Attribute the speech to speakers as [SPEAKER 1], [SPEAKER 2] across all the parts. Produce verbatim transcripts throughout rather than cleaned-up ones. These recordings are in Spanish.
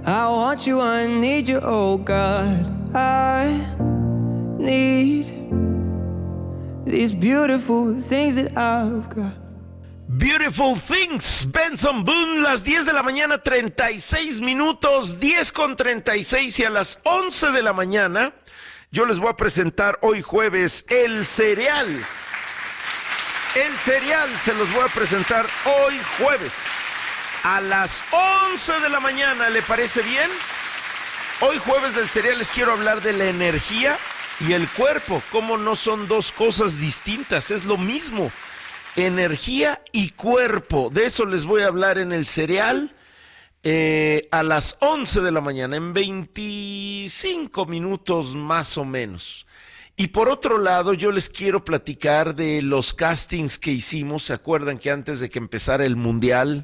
[SPEAKER 1] I want you, I need you, oh God. I need these beautiful things that I've got.
[SPEAKER 2] Beautiful Things, Benson Boone, las diez de la mañana, treinta y seis minutos, diez con treinta y seis, y a las once de la mañana yo les voy a presentar hoy jueves el cereal. El cereal se los voy a presentar hoy jueves a las once de la mañana, ¿le parece bien? Hoy jueves del cereal les quiero hablar de la energía y el cuerpo, cómo no son dos cosas distintas, es lo mismo. Energía y cuerpo, de eso les voy a hablar en el cereal eh, a las once de la mañana, en veinticinco minutos más o menos. Y por otro lado, yo les quiero platicar de los castings que hicimos. ¿Se acuerdan que antes de que empezara el Mundial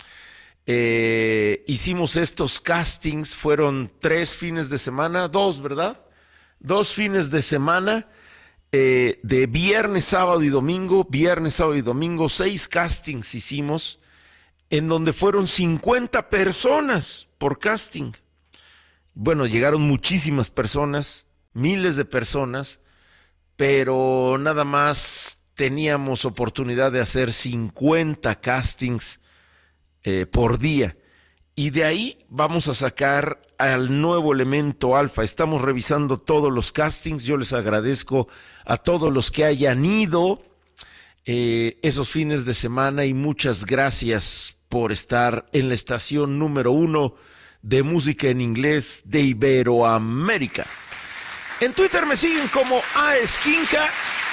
[SPEAKER 2] eh, hicimos estos castings? Fueron tres fines de semana, dos, ¿verdad? Dos fines de semana. Eh, de viernes, sábado y domingo, viernes, sábado y domingo, seis castings hicimos, en donde fueron cincuenta personas por casting. Bueno, llegaron muchísimas personas, miles de personas, pero nada más teníamos oportunidad de hacer cincuenta castings eh, por día. Y de ahí vamos a sacar al nuevo elemento alfa. Estamos revisando todos los castings. Yo les agradezco a todos los que hayan ido eh, esos fines de semana y muchas gracias por estar en la estación número uno de música en inglés de Iberoamérica. En Twitter me siguen como A Esquinca.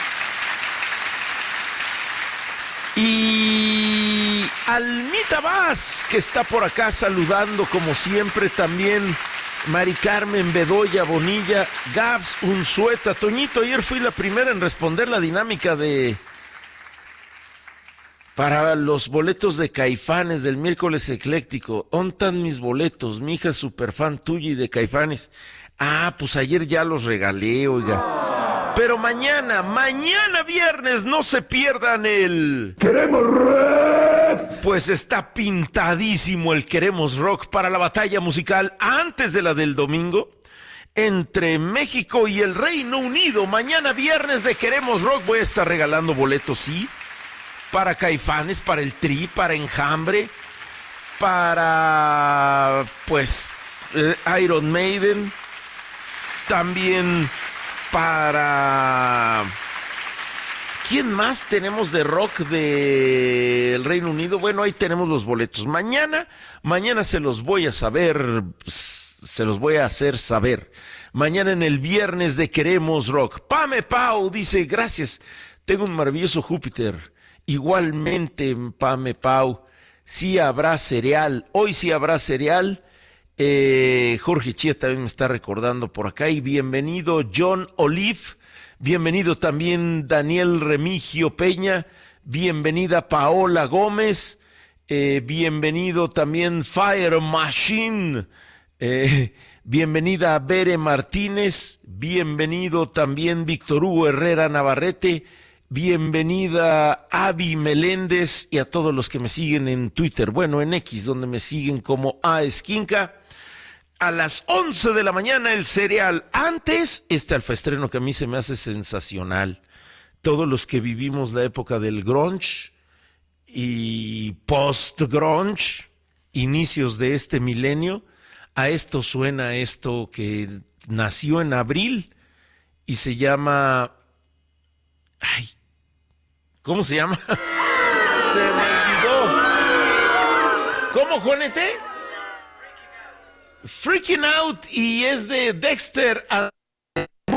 [SPEAKER 2] Y Almita Vaz, que está por acá saludando como siempre también. Mari Carmen Bedoya Bonilla, Gabs Unzueta, Toñito, ayer fui la primera en responder la dinámica de para los boletos de Caifanes del miércoles ecléctico. ¿Dónde están mis boletos? Mi hija es súper fan tuya y de Caifanes. Ah, pues ayer ya los regalé, oiga. Pero mañana, mañana viernes, no se pierdan el...
[SPEAKER 3] ¡Queremos rock!
[SPEAKER 2] Pues está pintadísimo el Queremos Rock para la batalla musical antes de la del domingo entre México y el Reino Unido. Mañana viernes de Queremos Rock voy a estar regalando boletos, sí, para Caifanes, para el Tri, para Enjambre, para, pues, eh, Iron Maiden, también... para... ¿Quién más tenemos de rock del Reino Unido? Bueno, ahí tenemos los boletos. Mañana, mañana se los voy a saber, se los voy a hacer saber. Mañana en el viernes de Queremos Rock. Pame Pau dice, gracias, tengo un maravilloso Júpiter. Igualmente, Pame Pau, sí habrá cereal. Hoy sí habrá cereal. Eh, Jorge Chía también me está recordando por acá, y bienvenido John Olive, bienvenido también Daniel Remigio Peña, bienvenida Paola Gómez, eh, bienvenido también Fire Machine, eh, bienvenida Bere Martínez, bienvenido también Víctor Hugo Herrera Navarrete, bienvenida Avi Meléndez y a todos los que me siguen en Twitter, bueno, en X, donde me siguen como A Esquinca. A las once de la mañana el cereal. Antes, este alfaestreno que a mí se me hace sensacional. Todos los que vivimos la época del grunge y post-grunge, inicios de este milenio, a esto suena esto que nació en abril y se llama... Ay, ¿cómo se llama? Se me olvidó. ¿Cómo, Juanete? Freaking Out, y es de Dexter.